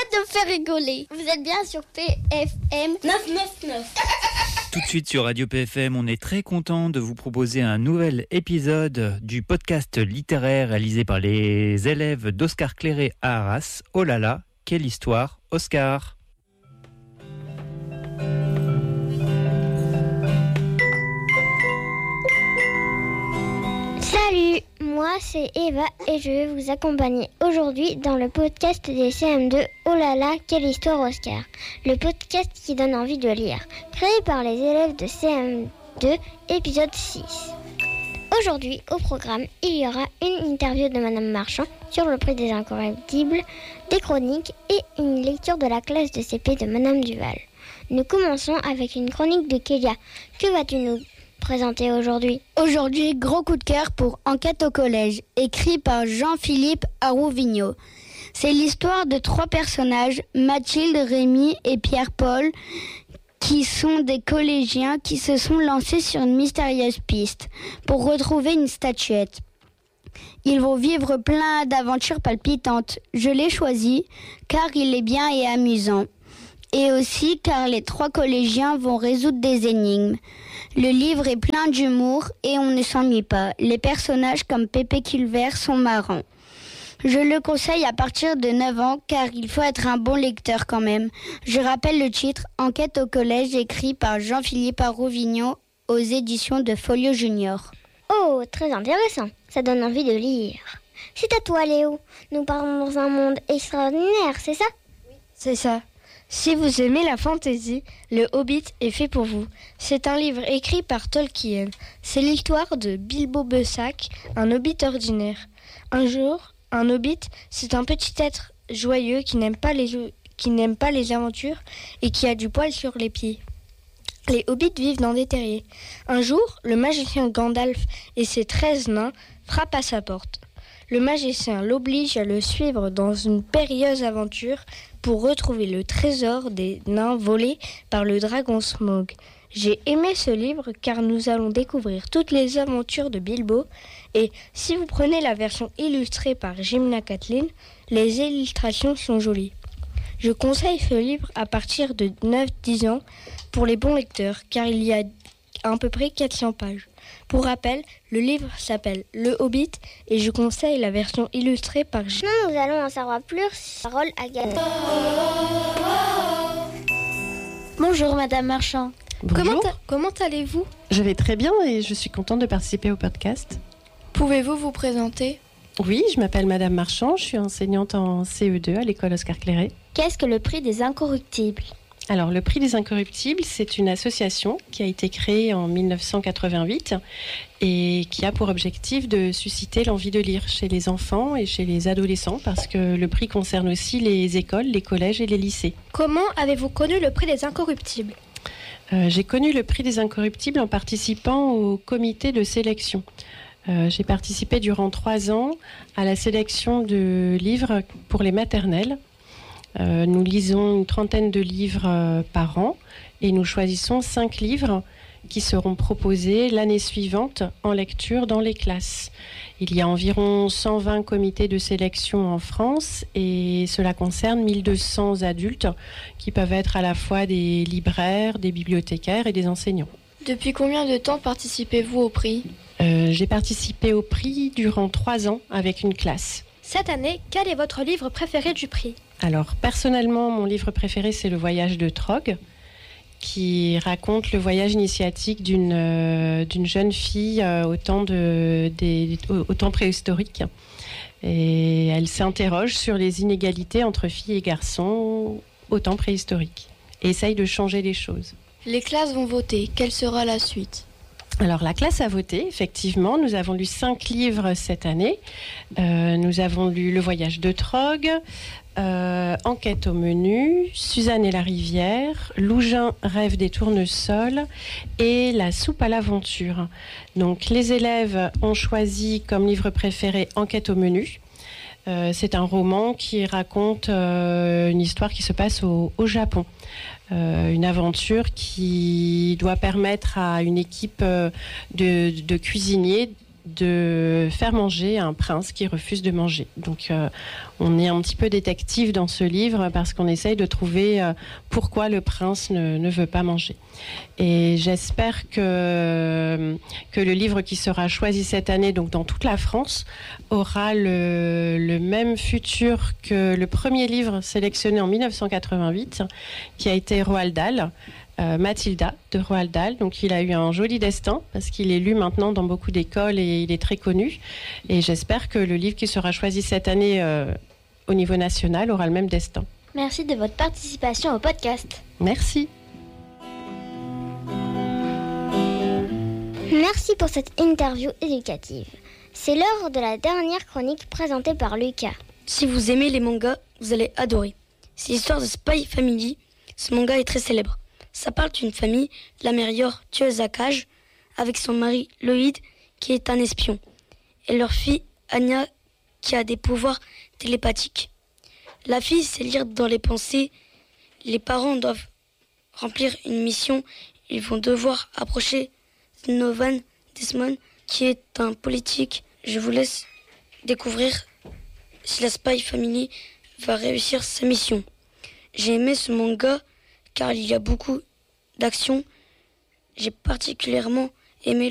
de faire rigoler. Vous êtes bien sur PFM 999. Tout de suite sur Radio PFM, on est très content de vous proposer un nouvel épisode du podcast littéraire réalisé par les élèves d'Oscar Clairé à Arras. Oh là là, quelle histoire, Oscar! Salut, moi c'est Eva et je vais vous accompagner aujourd'hui dans le podcast des CM2 Oh là là, quelle histoire Oscar, le podcast qui donne envie de lire, créé par les élèves de CM2, épisode 6. Aujourd'hui, au programme, il y aura une interview de Madame Marchand sur le prix des incorruptibles, des chroniques et une lecture de la classe de CP de Madame Duval. Nous commençons avec une chronique de Kélia. Que vas-tu nous présenter aujourd'hui? Aujourd'hui, gros coup de cœur pour Enquête au collège, écrit par Jean-Philippe Arouvigno. C'est l'histoire de 3 personnages, Mathilde, Rémi et Pierre-Paul, qui sont des collégiens qui se sont lancés sur une mystérieuse piste pour retrouver une statuette. Ils vont vivre plein d'aventures palpitantes. Je l'ai choisi car il est bien et amusant. Et aussi car les 3 collégiens vont résoudre des énigmes. Le livre est plein d'humour et on ne s'ennuie pas. Les personnages comme Pépé Culvert sont marrants. Je le conseille à partir de 9 ans car il faut être un bon lecteur quand même. Je rappelle le titre, Enquête au collège, écrit par Jean-Philippe Arouvigno aux éditions de Folio Junior. Oh, très intéressant, ça donne envie de lire. C'est à toi Léo, nous partons dans un monde extraordinaire, c'est ça? Oui, c'est ça. Si vous aimez la fantaisie, Le Hobbit est fait pour vous. C'est un livre écrit par Tolkien. C'est l'histoire de Bilbo Beusac, un hobbit ordinaire. Un jour, un hobbit, c'est un petit être joyeux qui n'aime pas les aventures et qui a du poil sur les pieds. Les hobbits vivent dans des terriers. Un jour, le magicien Gandalf et ses 13 nains frappent à sa porte. Le magicien l'oblige à le suivre dans une périlleuse aventure pour retrouver le trésor des nains volé par le dragon Smaug. J'ai aimé ce livre car nous allons découvrir toutes les aventures de Bilbo et si vous prenez la version illustrée par Jimna Kathleen, les illustrations sont jolies. Je conseille ce livre à partir de 9-10 ans pour les bons lecteurs car il y a à peu près 400 pages. Pour rappel, le livre s'appelle Le Hobbit et je conseille la version illustrée par Maintenant, nous allons en savoir plus sur Parole à Gaël. Bonjour Madame Marchand. Bonjour. Comment allez-vous? Je vais très bien et je suis contente de participer au podcast. Pouvez-vous vous présenter? Oui, je m'appelle Madame Marchand, je suis enseignante en CE2 à l'école Oscar Clairé. Qu'est-ce que le prix des incorruptibles? Alors, le prix des incorruptibles, c'est une association qui a été créée en 1988 et qui a pour objectif de susciter l'envie de lire chez les enfants et chez les adolescents parce que le prix concerne aussi les écoles, les collèges et les lycées. Comment avez-vous connu le prix des incorruptibles? J'ai connu le prix des incorruptibles en participant au comité de sélection. J'ai participé durant 3 ans à la sélection de livres pour les maternelles. Nous lisons une 30aine de livres par an et nous choisissons 5 livres qui seront proposés l'année suivante en lecture dans les classes. Il y a environ 120 comités de sélection en France et cela concerne 1200 adultes qui peuvent être à la fois des libraires, des bibliothécaires et des enseignants. Depuis combien de temps participez-vous au prix? J'ai participé au prix durant 3 ans avec une classe. Cette année, quel est votre livre préféré du prix? Alors, personnellement, mon livre préféré, c'est Le Voyage de Trog, qui raconte le voyage initiatique d'une jeune fille au temps préhistorique. Et elle s'interroge sur les inégalités entre filles et garçons au temps préhistorique et essaye de changer les choses. Les classes vont voter. Quelle sera la suite? Alors, la classe a voté, effectivement. Nous avons lu 5 livres cette année. Nous avons lu Le Voyage de Trog, Enquête au menu, Suzanne et la rivière, Lougin rêve des tournesols et La soupe à l'aventure. Donc, les élèves ont choisi comme livre préféré Enquête au menu. C'est un roman qui raconte une histoire qui se passe au Japon. Une aventure qui doit permettre à une équipe de cuisiniers de faire manger un prince qui refuse de manger. Donc on est un petit peu détective dans ce livre parce qu'on essaye de trouver pourquoi le prince ne veut pas manger. Et j'espère que le livre qui sera choisi cette année, donc dans toute la France, aura le même futur que le premier livre sélectionné en 1988, qui a été Roald Dahl. Mathilda de Roald Dahl. Donc il a eu un joli destin parce qu'il est lu maintenant dans beaucoup d'écoles et il est très connu. Et j'espère que le livre qui sera choisi cette année au niveau national aura le même destin. Merci de votre participation au podcast. Merci. Merci pour cette interview éducative. C'est l'heure de la dernière chronique présentée par Lucas. Si vous aimez les mangas, vous allez adorer. C'est l'histoire de Spy Family. Ce manga est très célèbre. Ça parle d'une famille, la mère Yor, tueuse à gages, avec son mari Lloyd, qui est un espion, et leur fille Anya, qui a des pouvoirs télépathiques. La fille sait lire dans les pensées. Les parents doivent remplir une mission. Ils vont devoir approcher Novan Desmond, qui est un politique. Je vous laisse découvrir si la Spy Family va réussir sa mission. J'ai aimé ce manga car il y a beaucoup d'action. J'ai particulièrement